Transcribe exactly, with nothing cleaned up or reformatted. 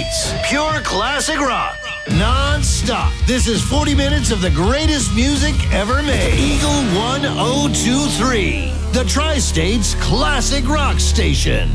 beats, pure classic rock, non-stop. This is forty minutes of the greatest music ever made. Eagle one oh two three, the Tri-State's classic rock station.